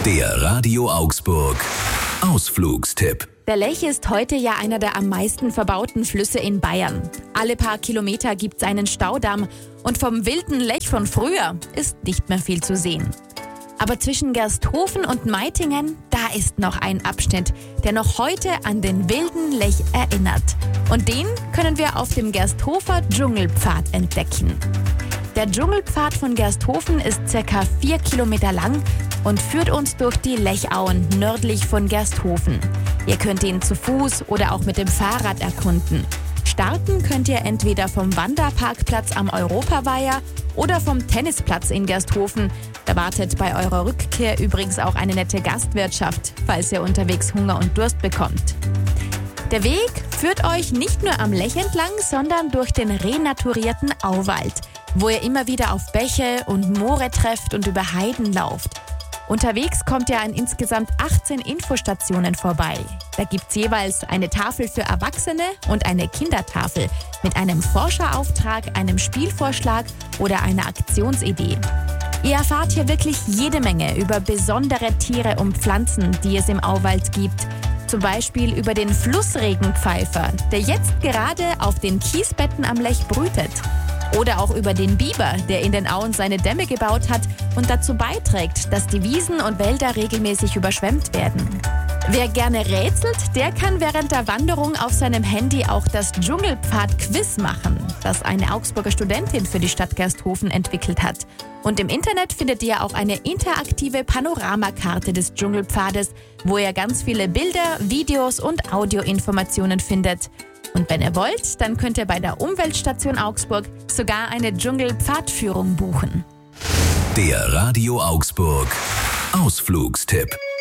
Der Radio Augsburg Ausflugstipp. Der Lech ist heute ja einer der am meisten verbauten Flüsse in Bayern. Alle paar Kilometer gibt's einen Staudamm und vom wilden Lech von früher ist nicht mehr viel zu sehen. Aber zwischen Gersthofen und Meitingen, da ist noch ein Abschnitt, der noch heute an den wilden Lech erinnert. Und den können wir auf dem Gersthofer Dschungelpfad entdecken. Der Dschungelpfad von Gersthofen ist ca. 4 Kilometer lang und führt uns durch die Lechauen nördlich von Gersthofen. Ihr könnt ihn zu Fuß oder auch mit dem Fahrrad erkunden. Starten könnt ihr entweder vom Wanderparkplatz am Europaweiher oder vom Tennisplatz in Gersthofen. Da wartet bei eurer Rückkehr übrigens auch eine nette Gastwirtschaft, falls ihr unterwegs Hunger und Durst bekommt. Der Weg führt euch nicht nur am Lech entlang, sondern durch den renaturierten Auwald, wo ihr immer wieder auf Bäche und Moore trefft und über Heiden lauft. Unterwegs kommt ihr an insgesamt 18 Infostationen vorbei. Da gibt's jeweils eine Tafel für Erwachsene und eine Kindertafel mit einem Forscherauftrag, einem Spielvorschlag oder einer Aktionsidee. Ihr erfahrt hier wirklich jede Menge über besondere Tiere und Pflanzen, die es im Auwald gibt. Zum Beispiel über den Flussregenpfeifer, der jetzt gerade auf den Kiesbetten am Lech brütet. Oder auch über den Biber, der in den Auen seine Dämme gebaut hat und dazu beiträgt, dass die Wiesen und Wälder regelmäßig überschwemmt werden. Wer gerne rätselt, der kann während der Wanderung auf seinem Handy auch das Dschungelpfad-Quiz machen, das eine Augsburger Studentin für die Stadt Gersthofen entwickelt hat. Und im Internet findet ihr auch eine interaktive Panoramakarte des Dschungelpfades, wo ihr ganz viele Bilder, Videos und Audioinformationen findet. Und wenn ihr wollt, dann könnt ihr bei der Umweltstation Augsburg sogar eine Dschungelpfadführung buchen. Der Radio Augsburg Ausflugstipp.